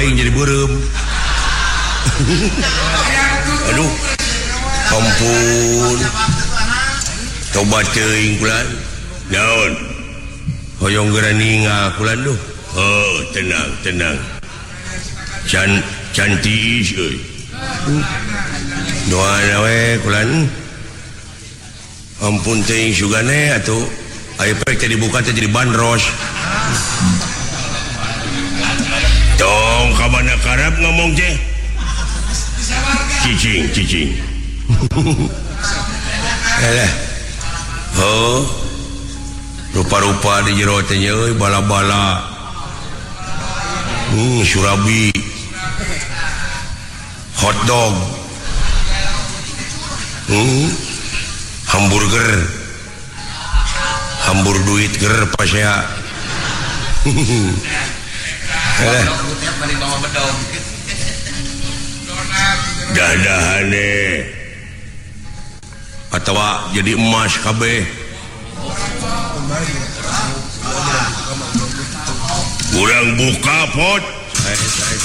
aing jadi beureum. Aduh. Ampun. Coba teuing kulan. Naon? Hoyong geura ningal kulan duh. Oh, tenang. Can tiis euy. Doana we kulan. Ampun teuing sugane atuh. Aya pek teh dibuka teh jadi bandros. Tong ka mana karep ngomong teh. Cicing. Alah. Oh. Rupa-rupa di jero teh euy bala-bala. Surabi. Hot dog. Hamburger. Hambur duit ger pasea. Dadahane atawa jadi emas kabeh. Urang buka pot.